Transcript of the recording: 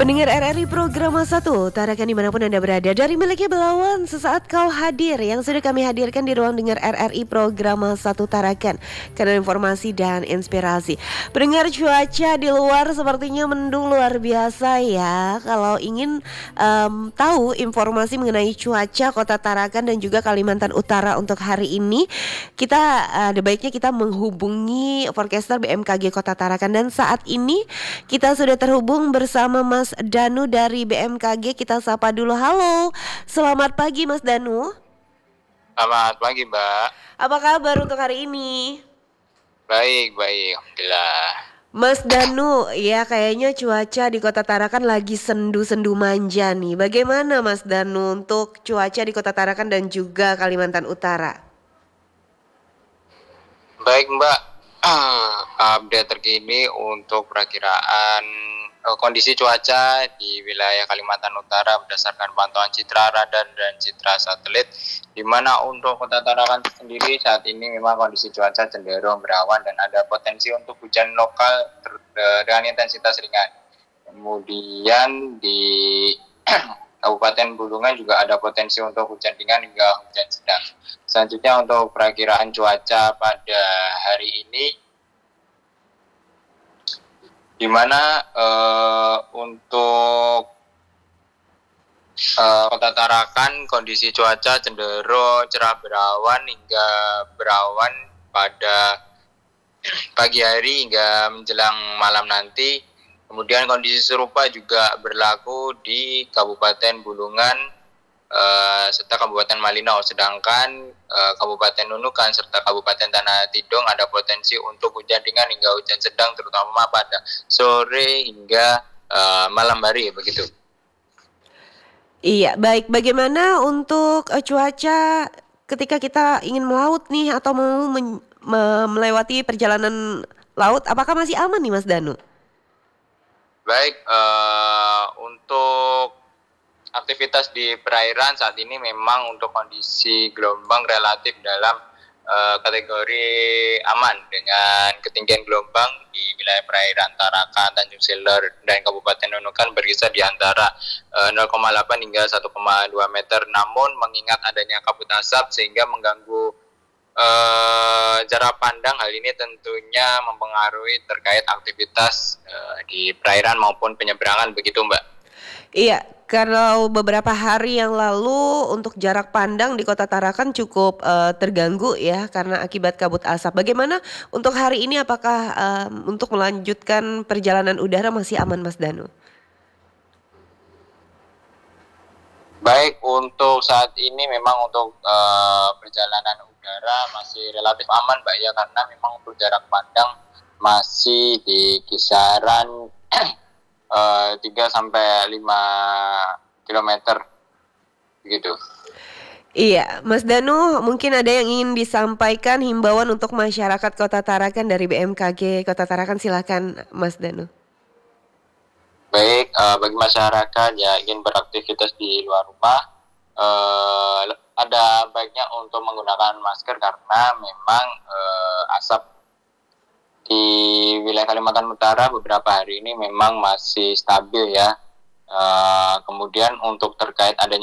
Pendengar RRI Programa 1, tarakan dimanapun Anda berada. Dari Miliknya Belawan, sesaat kau hadir yang sudah kami hadirkan di ruang dengar RRI Programa 1 Tarakan, karena informasi dan inspirasi. Pendengar, cuaca di luar sepertinya mendung luar biasa ya. Kalau ingin tahu informasi mengenai cuaca Kota Tarakan dan juga Kalimantan Utara untuk hari ini, kita ada baiknya kita menghubungi forecaster BMKG Kota Tarakan. Dan saat ini kita sudah terhubung bersama Mas Danu dari BMKG. Kita sapa dulu. Halo, selamat pagi Mas Danu. Selamat pagi, Mbak. Apa kabar untuk hari ini? Baik, alhamdulillah. Mas Danu, ya kayaknya cuaca di Kota Tarakan lagi sendu-sendu manja nih. Bagaimana Mas Danu untuk cuaca di Kota Tarakan dan juga Kalimantan Utara? Baik, Mbak. Update terkini untuk perakiraan kondisi cuaca di wilayah Kalimantan Utara berdasarkan pantauan citra radar dan citra satelit, di mana untuk Kota Tarakan sendiri saat ini memang kondisi cuaca cenderung berawan dan ada potensi untuk hujan lokal dengan intensitas ringan. Kemudian di Kabupaten Bulungan juga ada potensi untuk hujan ringan hingga hujan sedang. Selanjutnya untuk perakiraan cuaca pada hari ini, di mana untuk Kota Tarakan kondisi cuaca cenderung cerah berawan hingga berawan pada pagi hari hingga menjelang malam nanti. Kemudian kondisi serupa juga berlaku di Kabupaten Bulungan serta Kabupaten Malinau, sedangkan Kabupaten Nunukan serta Kabupaten Tanah Tidung ada potensi untuk hujan ringan hingga hujan sedang, terutama pada sore hingga malam hari, begitu. Iya, baik. Bagaimana untuk cuaca ketika kita ingin melaut nih atau mau melewati perjalanan laut, apakah masih aman nih Mas Danu? Baik, untuk aktivitas di perairan saat ini memang untuk kondisi gelombang relatif dalam kategori aman, dengan ketinggian gelombang di wilayah perairan Tarakan, Tanjung Siler, dan Kabupaten Nunukan berkisar di antara 0,8 hingga 1,2 meter. Namun mengingat adanya kabut asap sehingga mengganggu jarak pandang, hal ini tentunya mempengaruhi terkait aktivitas di perairan maupun penyeberangan, begitu Mbak. Iya, kalau beberapa hari yang lalu untuk jarak pandang di Kota Tarakan cukup terganggu ya karena akibat kabut asap. Bagaimana untuk hari ini, apakah untuk melanjutkan perjalanan udara masih aman Mas Danu? Baik, untuk saat ini memang untuk perjalanan udara masih relatif aman Mbak ya, karena memang untuk jarak pandang masih di kisaran 3 sampai 5 km begitu. Iya, Mas Danu, mungkin ada yang ingin disampaikan himbauan untuk masyarakat Kota Tarakan dari BMKG Kota Tarakan, silakan Mas Danu. Baik, bagi masyarakat yang ingin beraktivitas di luar rumah, ada baiknya untuk menggunakan masker karena memang asap di wilayah Kalimantan Utara beberapa hari ini memang masih stabil ya. Kemudian untuk terkait adanya